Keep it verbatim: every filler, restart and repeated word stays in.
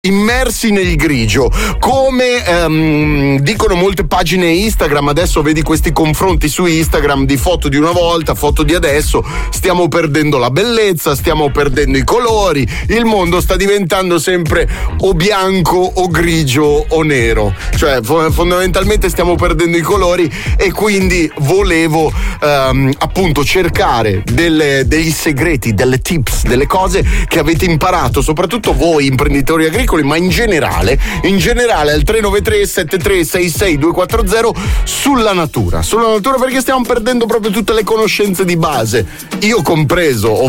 immersi nel grigio, come ehm, dicono molte pagine Instagram. Adesso vedi questi confronti su Instagram di foto di una volta, foto di adesso. Stiamo perdendo la bellezza, stiamo perdendo i colori, il mondo sta diventando sempre o bianco o grigio o nero, cioè fondamentalmente stiamo perdendo i colori, e quindi volevo ehm, appunto cercare delle, dei segreti, delle tips, delle cose che avete imparato, soprattutto voi imprenditori agricoli, ma in generale, in generale al tre nove tre sette tre sei sei due quattro zero sulla natura, sulla natura, perché stiamo perdendo proprio tutte le conoscenze di base, io compreso,